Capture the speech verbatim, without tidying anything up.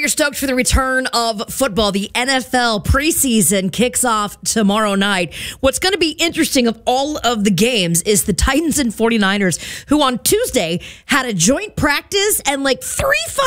you're stoked for the return of football. The N F L preseason kicks off tomorrow night. What's going to be interesting of all of the games is the Titans and 49ers, who on Tuesday had a joint practice and like three